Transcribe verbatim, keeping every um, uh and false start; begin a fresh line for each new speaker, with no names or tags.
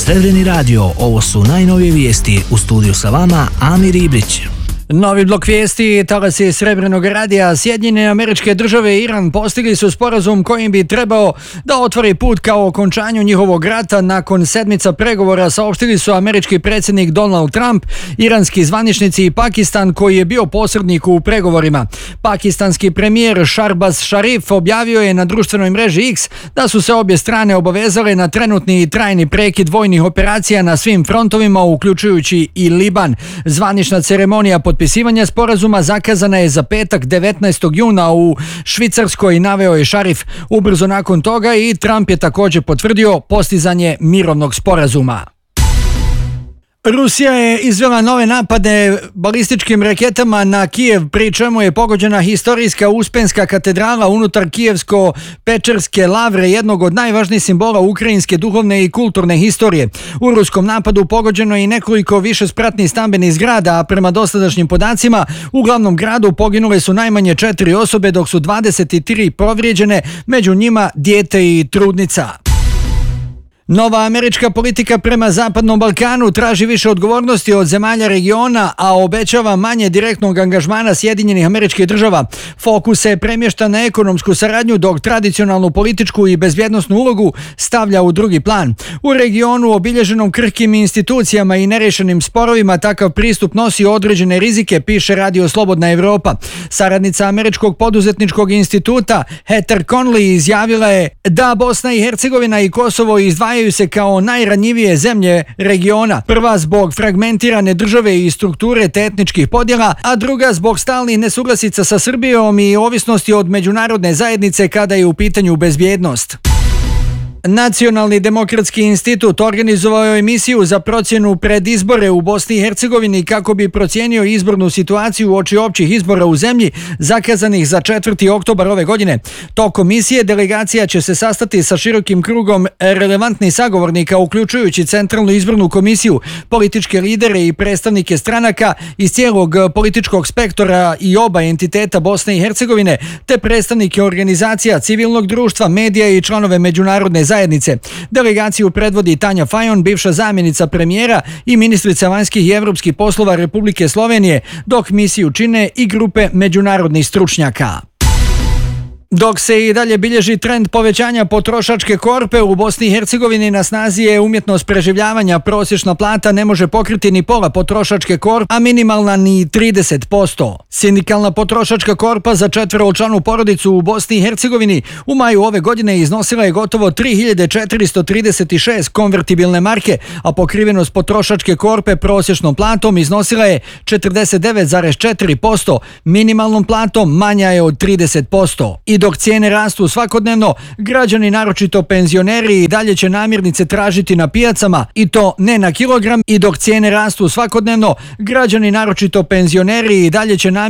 Crveni radio, ovo su najnovije vijesti. U studiju sa vama Amir Ibrić.
Novi blok vijesti, talasi Srebrnog radija. Sjedinjene Američke Države i Iran postigli su sporazum kojim bi trebao da otvori put kao okončanju njihovog rata. Nakon sedmica pregovora saopštili su američki predsjednik Donald Trump, iranski zvaničnici i Pakistan koji je bio posrednik u pregovorima. Pakistanski premijer Shahbaz Sharif objavio je na društvenoj mreži X da su se obje strane obavezale na trenutni i trajni prekid vojnih operacija na svim frontovima, uključujući i Liban. Zvanična ceremonija pod Potpisivanje sporazuma zakazana je za petak devetnaestog juna u Švicarskoj, naveo je Šarif. Ubrzo nakon toga i Trump je također potvrdio postizanje mirovnog sporazuma. Rusija je izvela nove napade balističkim raketama na Kijev, pri čemu je pogođena historijska Uspenska katedrala unutar Kijevsko-Pečerske lavre, jednog od najvažnijih simbola ukrajinske duhovne i kulturne historije. U ruskom napadu pogođeno je i nekoliko višespratnih stambenih zgrada, a prema dosadašnjim podacima u glavnom gradu poginule su najmanje četiri osobe, dok su dvadeset tri povrijeđene, među njima dijete i trudnica. Nova američka politika prema Zapadnom Balkanu traži više odgovornosti od zemalja regiona, a obećava manje direktnog angažmana Sjedinjenih Američkih Država. Fokus se premješta na ekonomsku saradnju, dok tradicionalnu političku i bezbjednosnu ulogu stavlja u drugi plan. U regionu obilježenom krhkim institucijama i nerešenim sporovima takav pristup nosi određene rizike, piše Radio Slobodna Evropa. Saradnica Američkog poduzetničkog instituta Heather Conley izjavila je da Bosna i Hercegovina i Kosovo izdvajaju se kao najranjivije zemlje regiona. Prva zbog fragmentirane države i strukture te etničkih podjela, a druga zbog stalnih nesuglasica sa Srbijom i ovisnosti od međunarodne zajednice kada je u pitanju bezbjednost. Nacionalni demokratski institut organizovao je emisiju za procjenu pred izbore u Bosni i Hercegovini kako bi procijenio izbornu situaciju uoči općih izbora u zemlji zakazanih za četvrti oktobar ove godine. Tokom misije delegacija će se sastati sa širokim krugom relevantnih sagovornika, uključujući Centralnu izbornu komisiju, političke lidere i predstavnike stranaka iz cijelog političkog spektora i oba entiteta Bosne i Hercegovine, te predstavnike organizacija civilnog društva, medija i članove međunarodne zajednice. Delegaciju predvodi Tanja Fajon, bivša zamjenica premijera i ministrica vanjskih i evropskih poslova Republike Slovenije, dok misiju čine i grupe međunarodnih stručnjaka. Dok se i dalje bilježi trend povećanja potrošačke korpe, u Bosni i Hercegovini na snazi je umjetnost preživljavanja. Prosječna plata ne može pokriti ni pola potrošačke korpe, a minimalna ni trideset posto. Sindikalna potrošačka korpa za četveročlanu porodicu u Bosni i Hercegovini u maju ove godine iznosila je gotovo tri hiljade četiristo trideset šest konvertibilne marke, a pokrivenost potrošačke korpe prosječnom platom iznosila je četrdeset devet zarez četiri posto, minimalnom platom manja je od trideset posto. I dok cijene rastu svakodnevno, građani, naročito penzioneri, i dalje će namirnice tražiti na pijacama, i to ne na kilogram. I dok cijene rastu svakodnevno, građani, naročito penzioneri, i dalje će namirnice